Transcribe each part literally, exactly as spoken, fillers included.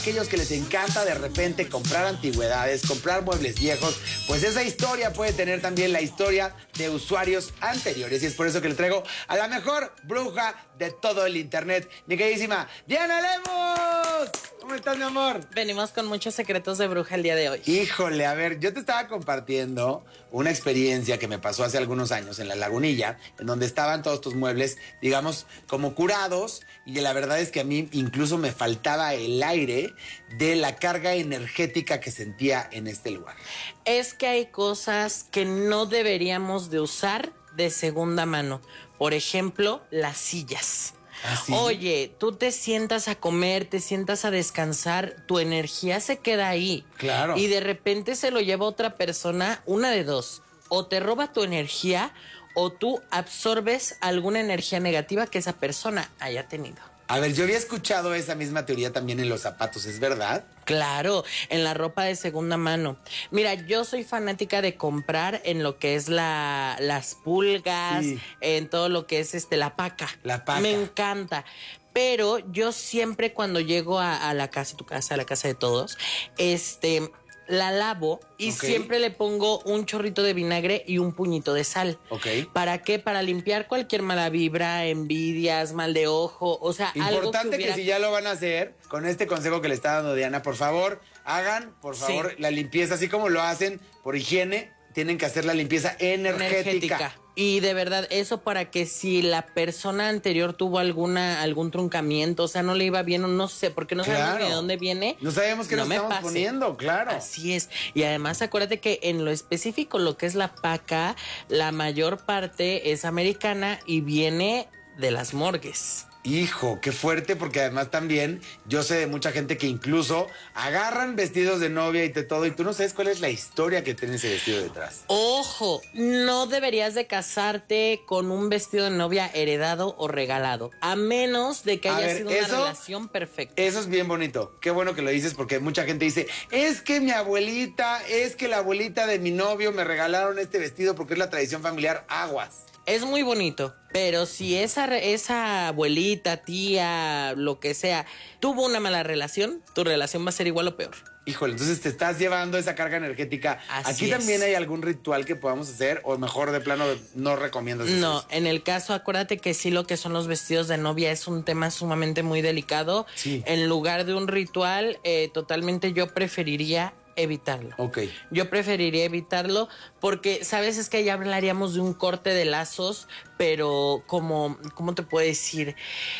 Aquellos que les encanta de repente comprar antigüedades, comprar muebles viejos, pues esa historia puede tener también la historia de usuarios anteriores. Y es por eso que le traigo a la mejor bruja de todo el internet, mi queridísima Diana Lemos. ¿Cómo estás, mi amor? Venimos con muchos secretos de bruja el día de hoy. Híjole, a ver, yo te estaba compartiendo una experiencia que me pasó hace algunos años en La Lagunilla, en donde estaban todos estos muebles, digamos, como curados, y la verdad es que a mí incluso me faltaba el aire de la carga energética que sentía en este lugar. Es que hay cosas que no deberíamos de usar de segunda mano. Por ejemplo, las sillas. ¿Ah, sí? Oye, tú te sientas a comer, te sientas a descansar, tu energía se queda ahí. Claro. Y de repente se lo lleva otra persona, una de dos. O te roba tu energía o tú absorbes alguna energía negativa que esa persona haya tenido. A ver, yo había escuchado esa misma teoría también en los zapatos, ¿es verdad? Claro, en la ropa de segunda mano. Mira, yo soy fanática de comprar en lo que es la, las pulgas, sí. En todo lo que es este la paca. La paca. Me encanta. Pero yo siempre cuando llego a, a la casa, tu casa, a la casa de todos, este... la lavo y okay. Siempre le pongo un chorrito de vinagre y un puñito de sal. Ok. ¿Para qué? Para limpiar cualquier mala vibra, envidias, mal de ojo, o sea, importante algo que hubiera... que si ya lo van a hacer, con este consejo que le está dando Diana, por favor, hagan, por favor, sí. La limpieza, así como lo hacen por higiene, tienen que hacer la limpieza energética. energética. Y de verdad, eso para que si la persona anterior tuvo alguna algún truncamiento, o sea, no le iba bien o no sé, porque no claro. sabemos de dónde viene. No sabemos qué no nos estamos pase. poniendo, claro. Así es. Y además, acuérdate que en lo específico, lo que es la paca, la mayor parte es americana y viene de las morgues. Hijo, qué fuerte, porque además también yo sé de mucha gente que incluso agarran vestidos de novia y de todo, y tú no sabes cuál es la historia que tiene ese vestido detrás. Ojo, no deberías de casarte con un vestido de novia heredado o regalado, a menos de que haya ver, sido una eso, relación perfecta. Eso es bien bonito. Qué bueno que lo dices, porque mucha gente dice, es que mi abuelita, es que la abuelita de mi novio me regalaron este vestido porque es la tradición familiar. Aguas. Es muy bonito, pero si esa, esa abuelita, tía, lo que sea, tuvo una mala relación, tu relación va a ser igual o peor. Híjole, entonces te estás llevando esa carga energética. Así ¿Aquí es. También hay algún ritual que podamos hacer o mejor de plano no recomiendas eso? No, en el caso, acuérdate que sí, lo que son los vestidos de novia es un tema sumamente muy delicado. Sí. En lugar de un ritual, eh, totalmente yo preferiría evitarlo. Ok. Yo preferiría evitarlo porque, ¿sabes? Es que ya hablaríamos de un corte de lazos, pero como, ¿cómo te puedo decir?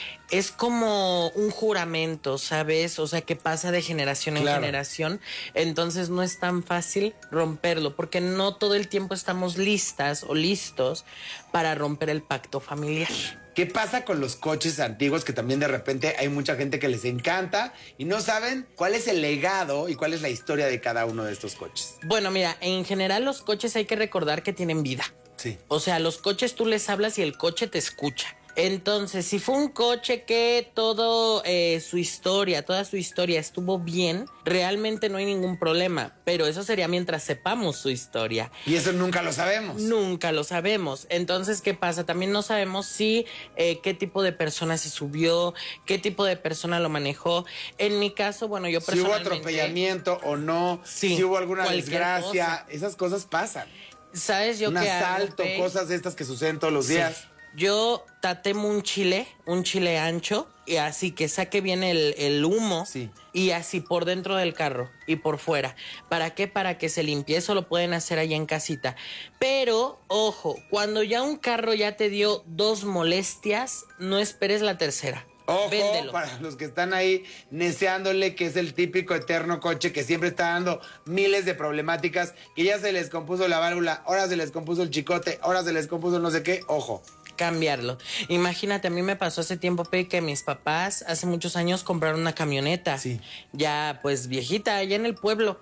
Es como un juramento, ¿sabes? O sea, que pasa de generación en claro. generación. Entonces no es tan fácil romperlo, porque no todo el tiempo estamos listas o listos para romper el pacto familiar. ¿Qué pasa con los coches antiguos que también de repente hay mucha gente que les encanta y no saben cuál es el legado y cuál es la historia de cada uno de estos coches? Bueno, mira, en general los coches hay que recordar que tienen vida. Sí. O sea, los coches tú les hablas y el coche te escucha. Entonces, si fue un coche que todo eh, su historia, toda su historia estuvo bien, realmente no hay ningún problema. Pero eso sería mientras sepamos su historia. Y eso nunca lo sabemos. Nunca lo sabemos. Entonces, ¿qué pasa? También no sabemos si eh, qué tipo de persona se subió, qué tipo de persona lo manejó. En mi caso, bueno, yo personalmente... Si hubo atropellamiento o no, sí, si hubo alguna desgracia, cosa. Esas cosas pasan. ¿Sabes yo un qué hago? Un asalto, cosas de estas que suceden todos los sí. días. Yo tatemo un chile, un chile ancho, y así que saque bien el, el humo, sí. Y así por dentro del carro y por fuera. ¿Para qué? Para que se limpie. Eso lo pueden hacer allá en casita. Pero, ojo, cuando ya un carro ya te dio dos molestias, no esperes la tercera. Ojo, véndelo. Para los que están ahí neceándole, que es el típico eterno coche que siempre está dando miles de problemáticas, que ya se les compuso la válvula, ahora se les compuso el chicote, ahora se les compuso no sé qué, ojo. Cambiarlo. Imagínate, a mí me pasó hace tiempo, Pe, que mis papás hace muchos años compraron una camioneta. Sí. Ya, pues, viejita, allá en el pueblo.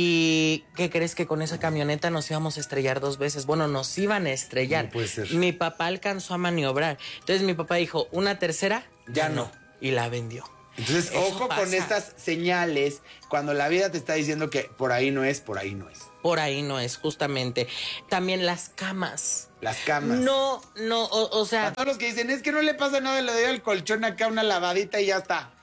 ¿Y qué crees? Que con esa camioneta nos íbamos a estrellar dos veces. Bueno, nos iban a estrellar. No puede ser. Mi papá alcanzó a maniobrar. Entonces mi papá dijo, ¿una tercera? Ya no. Y la vendió. Entonces, Eso ojo pasa. con estas señales, cuando la vida te está diciendo que por ahí no es, por ahí no es. Por ahí no es, justamente. También las camas. Las camas. No, no, o, o sea... A todos los que dicen, es que no le pasa nada, le doy al colchón acá una lavadita y ya está.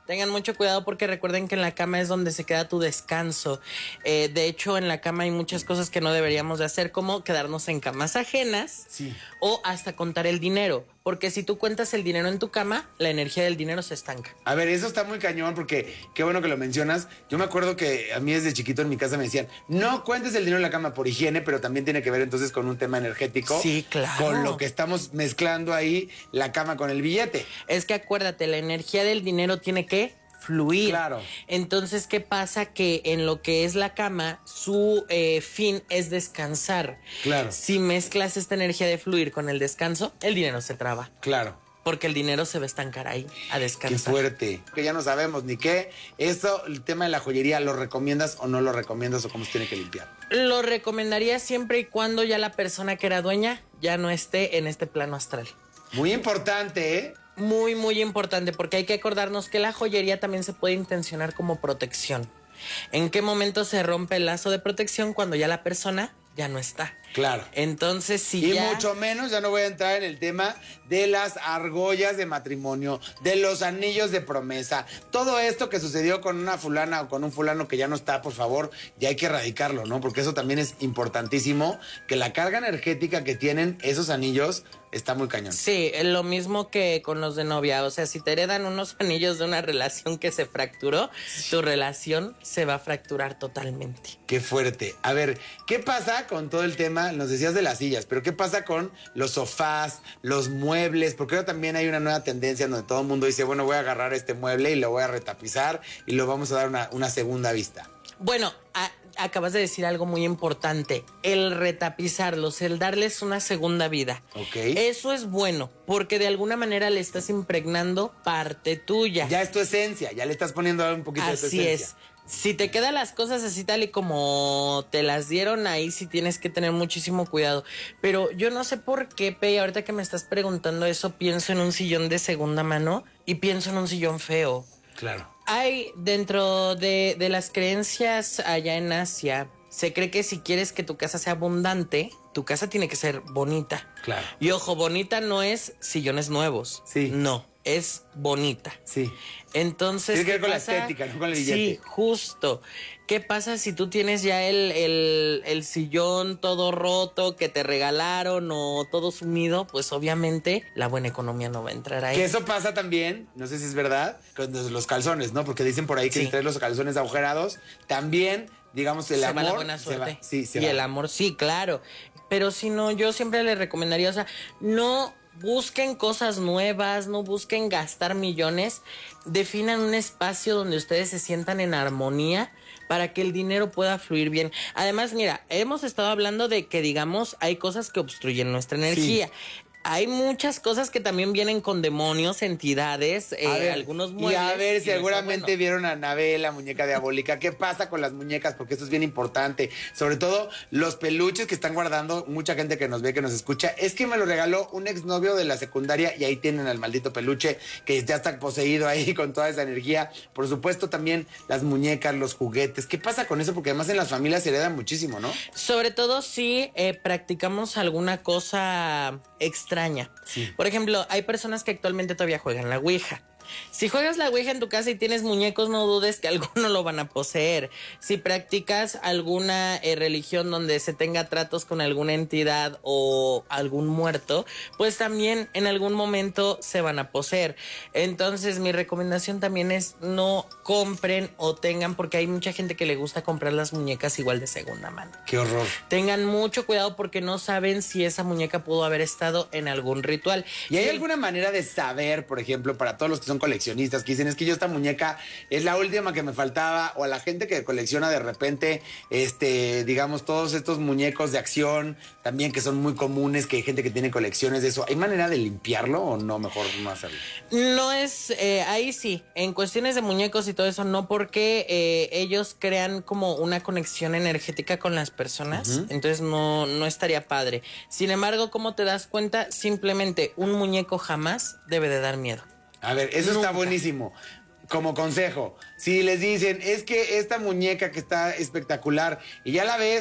tengan mucho cuidado porque recuerden que en la cama es donde se queda tu descanso. Eh, de hecho, en la cama hay muchas cosas que no deberíamos de hacer, como quedarnos en camas ajenas Sí. o hasta contar el dinero. Porque si tú cuentas el dinero en tu cama, la energía del dinero se estanca. A ver, eso está muy cañón porque qué bueno que lo mencionas. Yo me acuerdo que a mí desde chiquito en mi casa me decían, no cuentes el dinero en la cama por higiene, pero también tiene que ver entonces con un tema energético. Sí, claro. Con lo que estamos mezclando ahí la cama con el billete. Es que acuérdate, la energía del dinero tiene que fluir. Claro. Entonces, ¿qué pasa? Que en lo que es la cama, su eh, fin es descansar. Claro. Si mezclas esta energía de fluir con el descanso, el dinero se traba. Claro. Porque el dinero se va a estancar ahí, a descansar. Qué fuerte. Que ya no sabemos ni qué. Esto, el tema de la joyería, ¿lo recomiendas o no lo recomiendas o cómo se tiene que limpiar? Lo recomendaría siempre y cuando ya la persona que era dueña ya no esté en este plano astral. Muy importante, ¿eh? Muy, muy importante, porque hay que acordarnos que la joyería también se puede intencionar como protección. ¿En qué momento se rompe el lazo de protección? Cuando ya la persona ya no está. Claro. Entonces, si Y ya... mucho menos, ya no voy a entrar en el tema de las argollas de matrimonio, de los anillos de promesa. Todo esto que sucedió con una fulana o con un fulano que ya no está, por favor, ya hay que erradicarlo, ¿no? Porque eso también es importantísimo, que la carga energética que tienen esos anillos está muy cañón. Sí, es lo mismo que con los de novia. O sea, si te heredan unos anillos de una relación que se fracturó, tu relación se va a fracturar totalmente. Qué fuerte. A ver, ¿qué pasa con todo el tema? Nos decías de las sillas, pero ¿qué pasa con los sofás, los muebles? Porque ahora también hay una nueva tendencia donde todo el mundo dice, bueno, voy a agarrar este mueble y lo voy a retapizar y lo vamos a dar una, una segunda vista. Bueno, a, acabas de decir algo muy importante, el retapizarlos, el darles una segunda vida. Ok. Eso es bueno, porque de alguna manera le estás impregnando parte tuya. Ya es tu esencia, ya le estás poniendo un poquito de tu Así esencia. es. Si te quedan las cosas así tal y como te las dieron, ahí sí tienes que tener muchísimo cuidado. Pero yo no sé por qué, Pei, ahorita que me estás preguntando eso, pienso en un sillón de segunda mano y pienso en un sillón feo. Claro. Hay dentro de, de las creencias allá en Asia, se cree que si quieres que tu casa sea abundante, tu casa tiene que ser bonita. Claro. Y ojo, bonita no es sillones nuevos. Sí. No, es bonita. Sí. Entonces, Tiene que ver ¿qué con la pasa? estética, no con el billete. Sí, justo. ¿Qué pasa si tú tienes ya el, el, el sillón todo roto que te regalaron o todo sumido? Pues obviamente la buena economía no va a entrar ahí. Que eso pasa también, no sé si es verdad, con los calzones, ¿no? Porque dicen por ahí que Sí. si traes los calzones agujerados, también, digamos, el se amor... va la buena se suerte. va. Sí, se y va. el amor, sí, claro. Pero si no, yo siempre le recomendaría, o sea, no busquen cosas nuevas, no busquen gastar millones, definan un espacio donde ustedes se sientan en armonía para que el dinero pueda fluir bien. Además, mira, hemos estado hablando de que, digamos, hay cosas que obstruyen nuestra energía. Sí. Hay muchas cosas que también vienen con demonios, entidades, eh, ver, algunos muebles. Y a ver, y seguramente bueno. vieron a Anabel, la muñeca diabólica. ¿Qué pasa con las muñecas? Porque esto es bien importante. Sobre todo los peluches que están guardando, mucha gente que nos ve, que nos escucha. Es que me lo regaló un exnovio de la secundaria y ahí tienen al maldito peluche que ya está poseído ahí con toda esa energía. Por supuesto, también las muñecas, los juguetes. ¿Qué pasa con eso? Porque además en las familias se heredan muchísimo, ¿no? Sobre todo si eh, practicamos alguna cosa extraña. Sí. Por ejemplo, hay personas que actualmente todavía juegan la Ouija. Si juegas la Ouija en tu casa y tienes muñecos, no dudes que algunos lo van a poseer. Si practicas alguna eh, religión donde se tenga tratos con alguna entidad o algún muerto, pues también en algún momento se van a poseer. Entonces, mi recomendación también es no compren o tengan, porque hay mucha gente que le gusta comprar las muñecas igual de segunda mano. ¡Qué horror! Tengan mucho cuidado porque no saben si esa muñeca pudo haber estado en algún ritual. ¿Y hay alguna manera de saber, por ejemplo, para todos los que son coleccionistas que dicen, es que yo esta muñeca es la última que me faltaba, o a la gente que colecciona de repente, este, digamos, todos estos muñecos de acción también que son muy comunes, que hay gente que tiene colecciones de eso, ¿hay manera de limpiarlo o no, mejor no hacerlo? No es, eh, ahí sí, en cuestiones de muñecos y todo eso, no, porque eh, ellos crean como una conexión energética con las personas, uh-huh. Entonces no, no estaría padre. Sin embargo, ¿cómo te das cuenta? Simplemente un muñeco jamás debe de dar miedo. A ver, eso Nunca. Está buenísimo. Como consejo, si les dicen, es que esta muñeca que está espectacular y ya la ves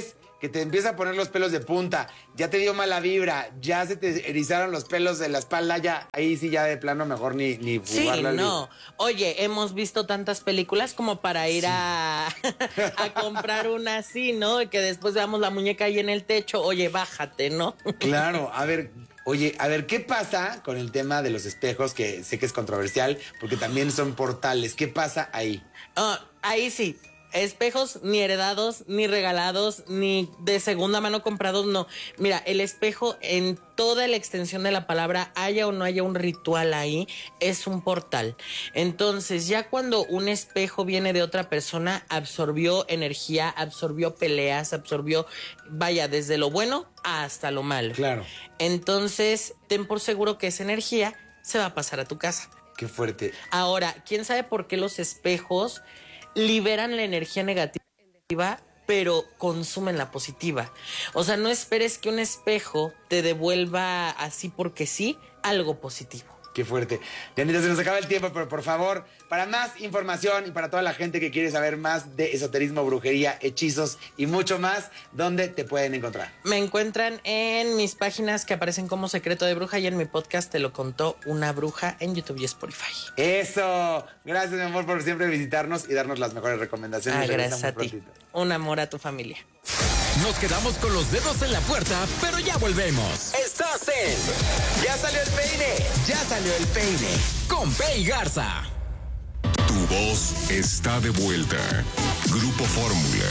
que te empieza a poner los pelos de punta, ya te dio mala vibra, ya se te erizaron los pelos de la espalda, ya ahí sí ya de plano mejor ni ni Sí, no. Oye, hemos visto tantas películas como para ir sí. a, a comprar una así, ¿no? Y que después veamos la muñeca ahí en el techo, oye, bájate, ¿no? Claro, a ver, oye, a ver, ¿qué pasa con el tema de los espejos? Que sé que es controversial, porque también son portales. ¿Qué pasa ahí? Uh, ahí sí. Espejos ni heredados, ni regalados, ni de segunda mano comprados, no. Mira, el espejo en toda la extensión de la palabra, haya o no haya un ritual ahí, es un portal. Entonces, ya cuando un espejo viene de otra persona, absorbió energía, absorbió peleas, absorbió, vaya, desde lo bueno hasta lo malo. Claro. Entonces, ten por seguro que esa energía se va a pasar a tu casa. Qué fuerte. Ahora, ¿quién sabe por qué los espejos liberan la energía negativa, pero consumen la positiva? O sea, no esperes que un espejo te devuelva así porque sí algo positivo. Qué fuerte. Janita, se nos acaba el tiempo, pero por favor, para más información y para toda la gente que quiere saber más de esoterismo, brujería, hechizos y mucho más, ¿dónde te pueden encontrar? Me encuentran en mis páginas que aparecen como Secreto de Bruja y en mi podcast Te lo contó una bruja en YouTube y Spotify. Eso. Gracias, mi amor, por siempre visitarnos y darnos las mejores recomendaciones. Ah, gracias a ti. Prontito. Un amor a tu familia. Nos quedamos con los dedos en la puerta, pero ya volvemos. Estás en Ya salió el peine. Ya salió el peine. Con Pei Garza. Tu voz está de vuelta. Grupo Fórmula.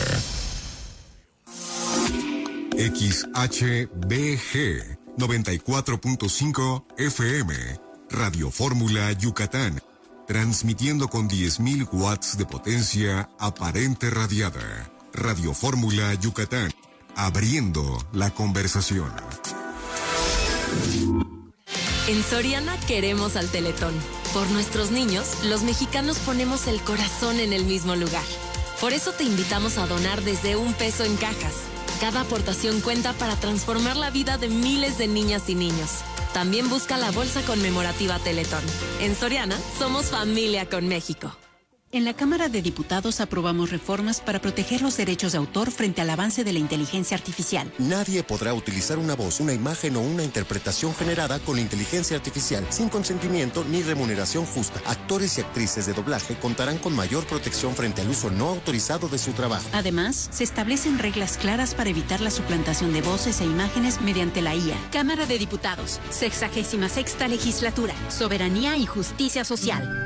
X H B G noventa y cuatro punto cinco F M. Radio Fórmula Yucatán. Transmitiendo con diez mil watts de potencia aparente radiada. Radio Fórmula Yucatán, abriendo la conversación. En Soriana queremos al Teletón. Por nuestros niños, los mexicanos ponemos el corazón en el mismo lugar. Por eso te invitamos a donar desde un peso en cajas. Cada aportación cuenta para transformar la vida de miles de niñas y niños. También busca la bolsa conmemorativa Teletón. En Soriana, somos familia con México. En la Cámara de Diputados aprobamos reformas para proteger los derechos de autor frente al avance de la inteligencia artificial. Nadie podrá utilizar una voz, una imagen o una interpretación generada con inteligencia artificial sin consentimiento ni remuneración justa. Actores y actrices de doblaje contarán con mayor protección frente al uso no autorizado de su trabajo. Además, se establecen reglas claras para evitar la suplantación de voces e imágenes mediante la I A. Cámara de Diputados, sexagésima sexta legislatura, soberanía y justicia social.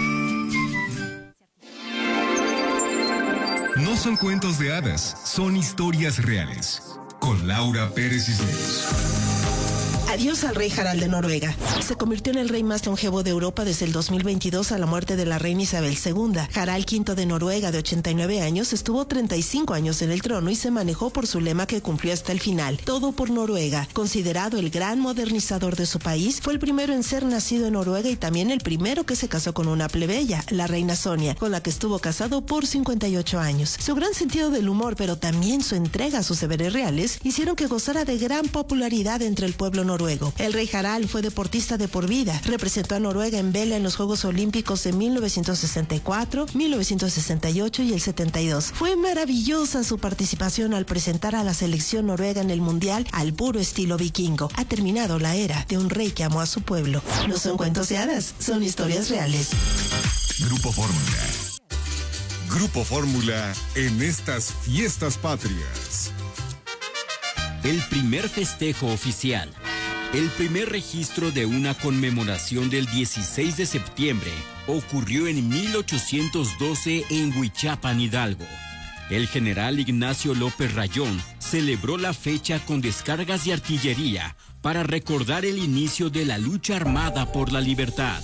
No son cuentos de hadas, son historias reales. Con Laura Pérez Cisneros. Adiós al rey Harald de Noruega. Se convirtió en el rey más longevo de Europa desde el dos mil veintidós a la muerte de la reina Isabel segunda. Harald quinto de Noruega, de ochenta y nueve años, estuvo treinta y cinco años en el trono y se manejó por su lema que cumplió hasta el final: todo por Noruega. Considerado el gran modernizador de su país, fue el primero en ser nacido en Noruega y también el primero que se casó con una plebeya, la reina Sonia, con la que estuvo casado por cincuenta y ocho años. Su gran sentido del humor, pero también su entrega a sus deberes reales, hicieron que gozara de gran popularidad entre el pueblo noruego. El rey Harald fue deportista de por vida. Representó a Noruega en vela en los Juegos Olímpicos de mil novecientos sesenta y cuatro, mil novecientos sesenta y ocho y el setenta y dos. Fue maravillosa su participación al presentar a la selección noruega en el Mundial al puro estilo vikingo. Ha terminado la era de un rey que amó a su pueblo. No son cuentos de hadas, son historias reales. Grupo Fórmula. Grupo Fórmula en estas fiestas patrias. El primer festejo oficial. El primer registro de una conmemoración del dieciséis de septiembre ocurrió en mil ochocientos doce en Huichapan, Hidalgo. El general Ignacio López Rayón celebró la fecha con descargas de artillería para recordar el inicio de la lucha armada por la libertad.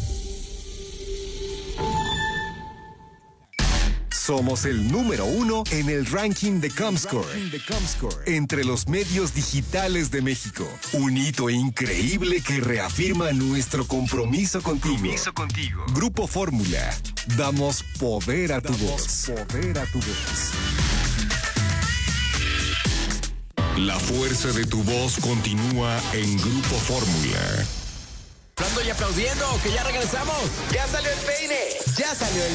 Somos el número uno en el ranking de Comscore, entre los medios digitales de México. Un hito increíble que reafirma nuestro compromiso contigo. Compromiso contigo. Grupo Fórmula. Damos poder a tu voz. Poder a tu voz. La fuerza de tu voz continúa en Grupo Fórmula. Hablando y aplaudiendo, que ya regresamos. Ya salió el peine. Ya salió el